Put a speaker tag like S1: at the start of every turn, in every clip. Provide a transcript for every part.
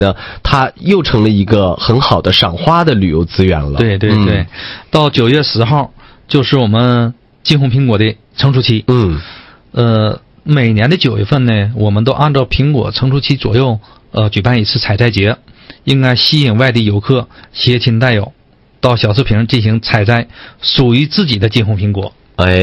S1: 它又成了一个很好的赏花的旅游资源了。
S2: 对对对，到9月10号就是我们金红苹果的成熟期。每年的9月份呢，我们都按照苹果成熟期左右，举办一次采摘节，应该吸引外地游客携亲带友到小四平进行采摘属于自己的金红苹果。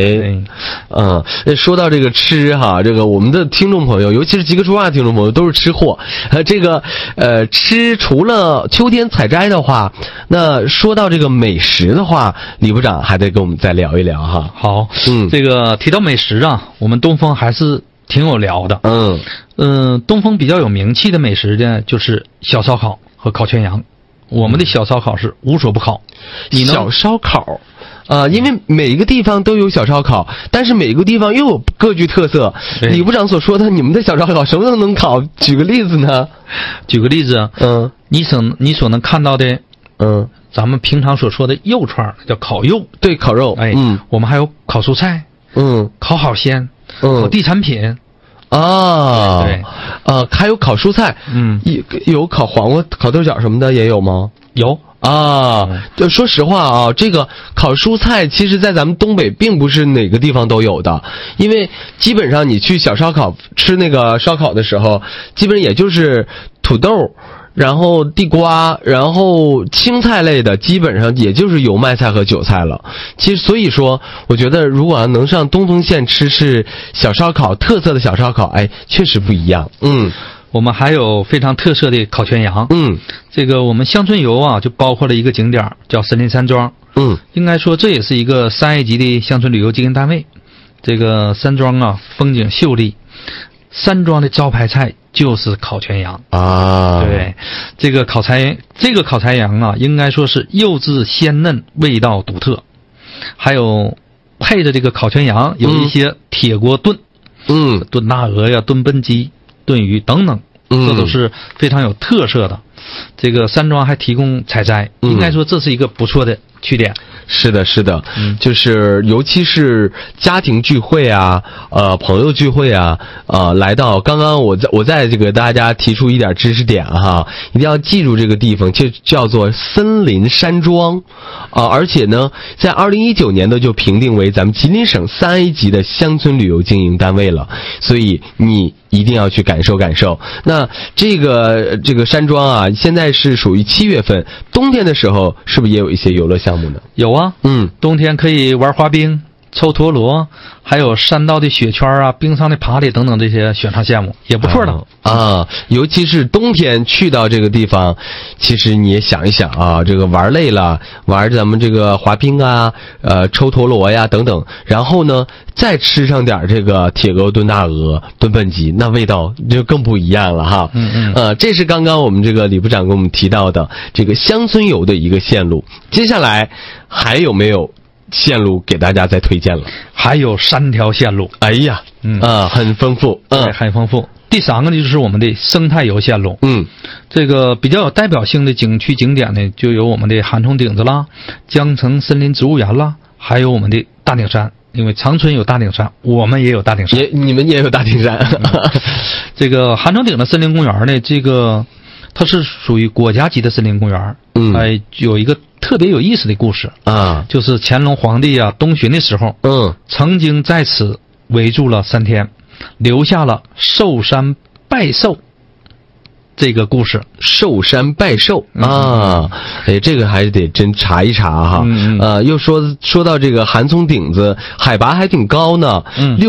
S1: 说到这个吃哈，这个我们的听众朋友，尤其是极客出发的听众朋友，都是吃货。吃除了秋天采摘的话，那说到这个美食的话，李部长还得跟我们再聊一聊哈。
S2: 好，这个提到美食啊，我们东风还是挺有聊的。东风比较有名气的美食呢，就是小烧烤和烤全羊。我们的小烧烤是无所不烤。
S1: 小烧烤。因为每一个地方都有小烧烤，但是每个地方又有各具特色。李部长所说的你们的小烧烤什么都能烤，举个例子呢？
S2: 举个例子，你所能看到的，咱们平常所说的肉串叫烤肉，
S1: 对，烤肉，
S2: 我们还有烤蔬菜，烤好鲜，烤地产品，
S1: 对，还有烤蔬菜，有烤黄瓜、烤豆角什么的也有吗？
S2: 有。
S1: 就说实话啊，这个烤蔬菜其实在咱们东北并不是哪个地方都有的，因为基本上你去小烧烤吃那个烧烤的时候，基本也就是土豆，然后地瓜，然后青菜类的，基本上也就是油麦菜和韭菜了。其实所以说，我觉得如果能上东丰县吃小烧烤特色的小烧烤，确实不一样。
S2: 我们还有非常特色的烤全羊。这个我们乡村游啊，就包括了一个景点叫森林山庄。应该说这也是一个3A级的乡村旅游经营单位。这个山庄啊，风景秀丽，山庄的招牌菜就是烤全羊啊。对，这个烤全羊啊，应该说是肉质鲜嫩，味道独特。还有配着这个烤全羊，有一些铁锅炖，炖大鹅呀，炖笨鸡，炖鱼等等，这都是非常有特色的。这个山庄还提供采摘，应该说这是一个不错的去点。
S1: 是的，就是尤其是家庭聚会啊，朋友聚会啊，来到刚刚我在这个大家提出一点知识点哈，一定要记住这个地方，就叫做森林山庄，而且呢，在2019年呢就评定为咱们吉林省3A级的乡村旅游经营单位了，所以你一定要去感受感受。那这个山庄啊，现在是属于7月份，冬天的时候是不是也有一些游乐项目呢？
S2: 有啊，冬天可以玩滑冰、抽陀螺，还有山道的雪圈啊、冰上的爬犁等等这些雪场项目，也不错的
S1: 尤其是冬天去到这个地方，其实你也想一想啊，这个玩累了，玩咱们这个滑冰啊、抽陀螺呀等等，然后呢再吃上点这个铁锅炖大鹅、炖笨鸡，那味道就更不一样了哈。这是刚刚我们这个李部长给我们提到的这个乡村游的一个线路。接下来还有没有线路给大家再推荐了？
S2: 还有3条线路。
S1: 哎呀，很丰富，
S2: 很丰富。第3个呢，就是我们的生态游线路。这个比较有代表性的景区景点呢，就有我们的韩冲顶子啦、江城森林植物园啦，还有我们的大顶山。因为长春有大顶山，我们也有大顶山，
S1: 你们也有大顶山。
S2: 这个韩冲顶的森林公园呢，这个它是属于国家级的森林公园。有一个特别有意思的故事啊，就是乾隆皇帝啊东巡的时候，曾经在此围住了3天，留下了寿山拜寿这个故事。
S1: 寿山拜寿这个还得真查一查哈。又说到这个韩冲顶子，海拔还挺高呢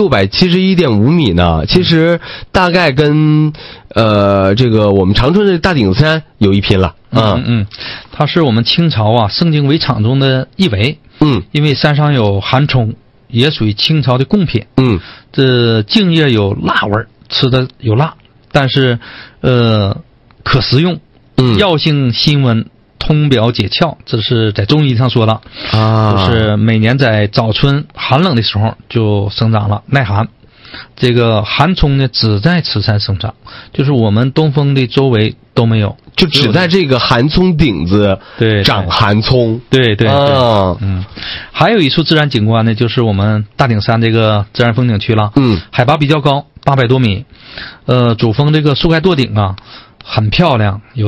S1: ，671.5米呢。其实大概跟这个我们长春的大顶山有一拼了。
S2: 它是我们清朝啊盛京围场中的一围。因为山上有韩冲，也属于清朝的贡品。这茎叶有辣味，吃的有辣，但是可食用，药性辛温，通表解窍，这是在中医上说的就是每年在早春寒冷的时候就生长了，耐寒。这个韩冲呢只在此山生长，就是我们东风的周围都没有，
S1: 就只在这个韩冲顶子长韩冲。
S2: 对。还有一处自然景观呢，就是我们大顶山这个自然风景区了。海拔比较高，800多米。主峰这个树盖垛顶啊， 很漂亮，有